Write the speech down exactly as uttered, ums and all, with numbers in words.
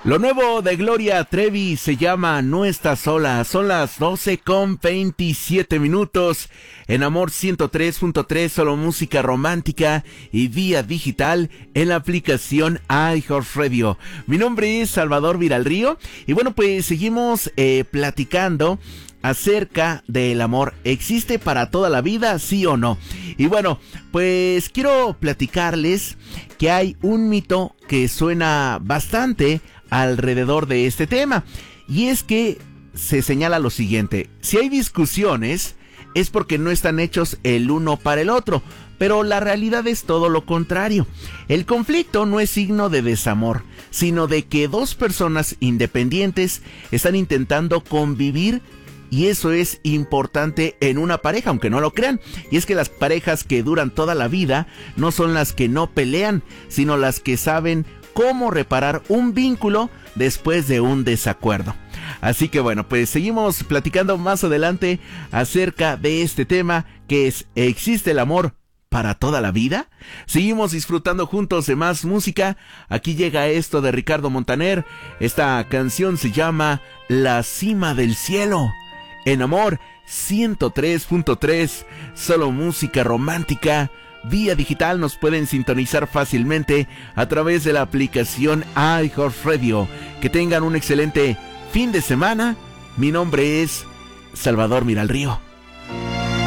Lo nuevo de Gloria Trevi se llama No Estás Sola. Son las doce con veintisiete minutos. En Amor ciento tres punto tres, solo música romántica y vía digital en la aplicación iHeartRadio. Mi nombre es Salvador Viralrío y bueno, pues seguimos eh, platicando acerca del amor. ¿Existe para toda la vida, sí o no? Y bueno, pues quiero platicarles que hay un mito que suena bastante alrededor de este tema, y es que se señala lo siguiente: si hay discusiones es porque no están hechos el uno para el otro, pero la realidad es todo lo contrario. El conflicto no es signo de desamor, sino de que dos personas independientes están intentando convivir. Y eso es importante en una pareja, aunque no lo crean. Y es que las parejas que duran toda la vida no son las que no pelean, sino las que saben cómo reparar un vínculo después de un desacuerdo. Así que bueno, pues seguimos platicando más adelante acerca de este tema, que es: ¿existe el amor para toda la vida? Seguimos disfrutando juntos de más música. Aquí llega esto de Ricardo Montaner. Esta canción se llama La Cima del Cielo. En Amor ciento tres punto tres, solo música romántica. Vía digital nos pueden sintonizar fácilmente a través de la aplicación iHeartRadio. Que tengan un excelente fin de semana. Mi nombre es Salvador Viralrío.